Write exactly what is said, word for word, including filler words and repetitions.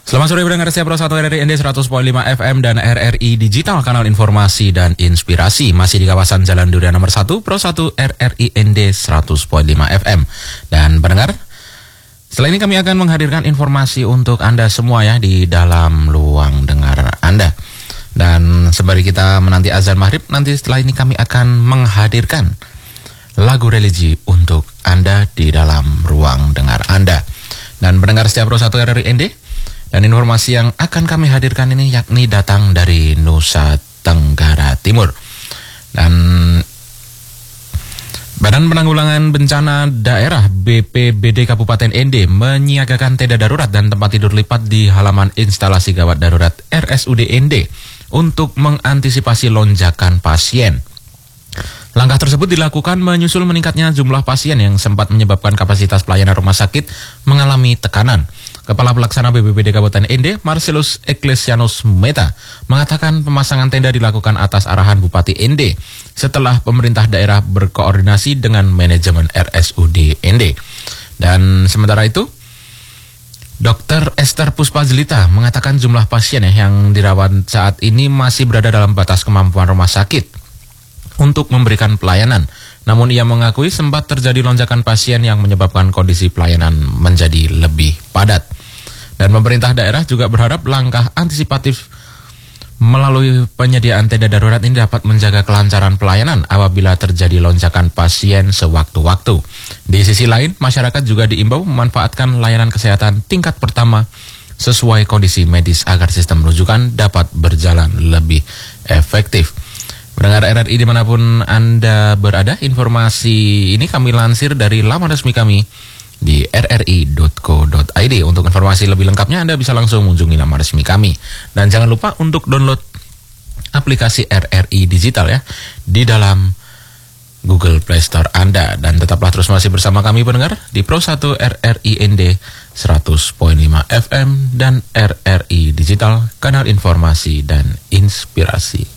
Selamat sore pendengar setia Pro satu R R I N D seratus koma lima F M dan R R I Digital, kanal informasi dan inspirasi. Masih di kawasan Jalan Durian nomor satu, Pro satu R R I N D seratus koma lima F M. Dan pendengar, setelah ini kami akan menghadirkan informasi untuk Anda semua ya di dalam ruang dengar Anda. Dan sembari kita menanti azan maghrib, nanti setelah ini kami akan menghadirkan lagu religi untuk Anda di dalam ruang dengar Anda. Dan pendengar setia Pro satu R R I N D, dan informasi yang akan kami hadirkan ini yakni datang dari Nusa Tenggara Timur. Dan Badan Penanggulangan Bencana Daerah B P B D Kabupaten N D menyiagakan tenda darurat dan tempat tidur lipat di halaman instalasi gawat darurat R S U D N D untuk mengantisipasi lonjakan pasien. Langkah tersebut dilakukan menyusul meningkatnya jumlah pasien yang sempat menyebabkan kapasitas pelayanan rumah sakit mengalami tekanan. Kepala Pelaksana B P B D Kabupaten N D, Marcelus Ecclesianus Meta, mengatakan pemasangan tenda dilakukan atas arahan Bupati N D setelah pemerintah daerah berkoordinasi dengan manajemen R S U D N D. Dan sementara itu, Dokter Esther Puspazlita mengatakan jumlah pasien yang dirawat saat ini masih berada dalam batas kemampuan rumah sakit untuk memberikan pelayanan. Namun ia mengakui sempat terjadi lonjakan pasien yang menyebabkan kondisi pelayanan menjadi lebih padat. Dan pemerintah daerah juga berharap langkah antisipatif melalui penyediaan tenda darurat ini dapat menjaga kelancaran pelayanan apabila terjadi lonjakan pasien sewaktu-waktu. Di sisi lain, masyarakat juga diimbau memanfaatkan layanan kesehatan tingkat pertama sesuai kondisi medis agar sistem rujukan dapat berjalan lebih efektif. Pendengar R R I dimanapun Anda berada, informasi ini kami lansir dari laman resmi kami di r r i dot co dot i d. Untuk informasi lebih lengkapnya Anda bisa langsung mengunjungi laman resmi kami. Dan jangan lupa untuk download aplikasi R R I Digital ya di dalam Google Play Store Anda. Dan tetaplah terus masih bersama kami pendengar di Pro satu R R I N D seratus koma lima F M dan R R I Digital, kanal informasi dan inspirasi.